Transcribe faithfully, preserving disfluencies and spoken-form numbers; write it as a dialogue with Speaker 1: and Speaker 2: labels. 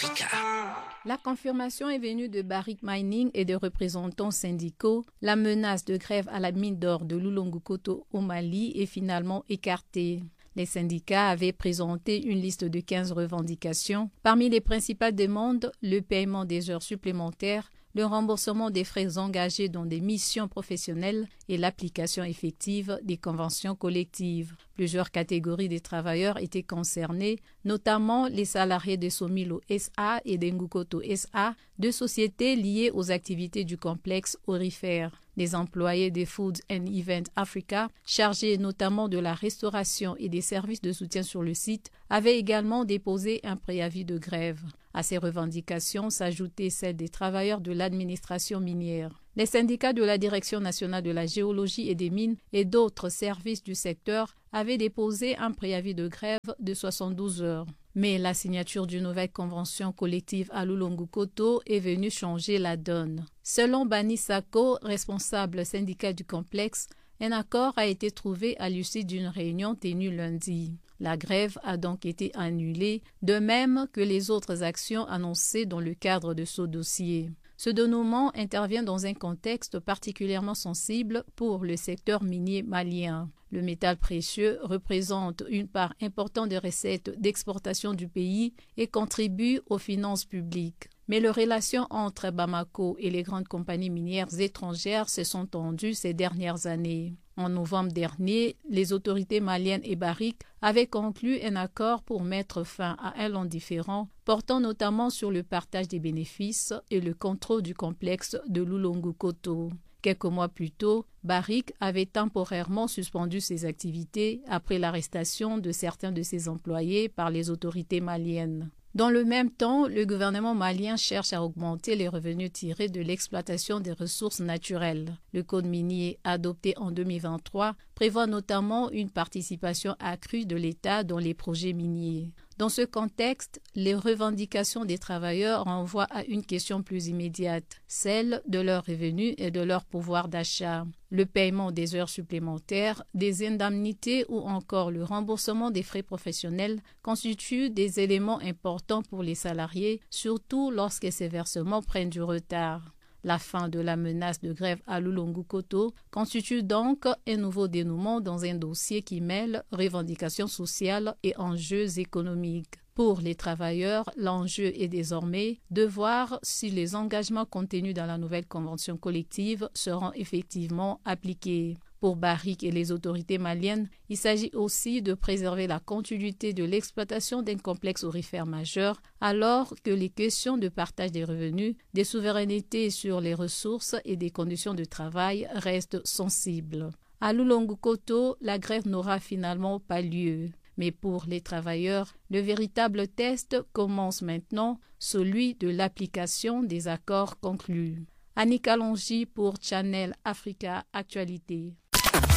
Speaker 1: Africa.
Speaker 2: La confirmation est venue de Barrick Mining et de représentants syndicaux. La menace de grève à la mine d'or de Loulo-Ngoukouto au Mali est finalement écartée. Les syndicats avaient présenté une liste de quinze revendications. Parmi les principales demandes, le paiement des heures supplémentaires, le remboursement des frais engagés dans des missions professionnelles et l'application effective des conventions collectives. Plusieurs catégories de travailleurs étaient concernées, notamment les salariés de Somilo S A et d'Ngoukouto S A, deux sociétés liées aux activités du complexe aurifère. Les employés de Food and Event Africa, chargés notamment de la restauration et des services de soutien sur le site, avaient également déposé un préavis de grève. À ces revendications s'ajoutaient celles des travailleurs de l'administration minière. Les syndicats de la Direction nationale de la géologie et des mines et d'autres services du secteur avaient déposé un préavis de grève de soixante-douze heures. Mais la signature d'une nouvelle convention collective à Loulo-Ngoukouto est venue changer la donne. Selon Bani Sako, responsable syndical du complexe, un accord a été trouvé à l'issue d'une réunion tenue lundi. La grève a donc été annulée, de même que les autres actions annoncées dans le cadre de ce dossier. Ce dénouement intervient dans un contexte particulièrement sensible pour le secteur minier malien. Le métal précieux représente une part importante des recettes d'exportation du pays et contribue aux finances publiques. Mais les relations entre Bamako et les grandes compagnies minières étrangères se sont tendues ces dernières années. En novembre dernier, les autorités maliennes et Barrick avaient conclu un accord pour mettre fin à un long différend, portant notamment sur le partage des bénéfices et le contrôle du complexe de Loulo-Ngoukouto. Quelques mois plus tôt, Barrick avait temporairement suspendu ses activités après l'arrestation de certains de ses employés par les autorités maliennes. Dans le même temps, le gouvernement malien cherche à augmenter les revenus tirés de l'exploitation des ressources naturelles. Le code minier adopté en deux mille vingt-trois prévoit notamment une participation accrue de l'État dans les projets miniers. Dans ce contexte, les revendications des travailleurs renvoient à une question plus immédiate, celle de leurs revenus et de leur pouvoir d'achat. Le paiement des heures supplémentaires, des indemnités ou encore le remboursement des frais professionnels constituent des éléments importants pour les salariés, surtout lorsque ces versements prennent du retard. La fin de la menace de grève à Loulo-Ngoukouto constitue donc un nouveau dénouement dans un dossier qui mêle revendications sociales et enjeux économiques. Pour les travailleurs, l'enjeu est désormais de voir si les engagements contenus dans la nouvelle convention collective seront effectivement appliqués. Pour Barrick et les autorités maliennes, il s'agit aussi de préserver la continuité de l'exploitation d'un complexe aurifère majeur, alors que les questions de partage des revenus, des souverainetés sur les ressources et des conditions de travail restent sensibles. À Loulo-Ngoukouto, la grève n'aura finalement pas lieu. Mais pour les travailleurs, le véritable test commence maintenant, celui de l'application des accords conclus. Annika Longi pour Channel Africa Actualité.